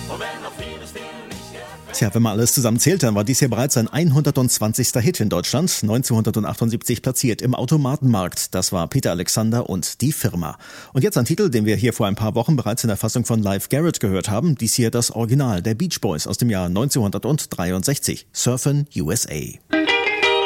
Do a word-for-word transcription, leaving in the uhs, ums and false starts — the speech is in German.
Und wenn noch vieles, viel nicht gefällt. Tja, wenn man alles zusammenzählt, dann war dies hier bereits sein hundertzwanzigster Hit in Deutschland, neunzehnhundertachtundsiebzig platziert im Automatenmarkt. Das war Peter Alexander und die Firma. Und jetzt ein Titel, den wir hier vor ein paar Wochen bereits in der Fassung von Live Garrett gehört haben. Dies hier das Original der Beach Boys aus dem Jahr neunzehnhundertdreiundsechzig, Surfin' U S A.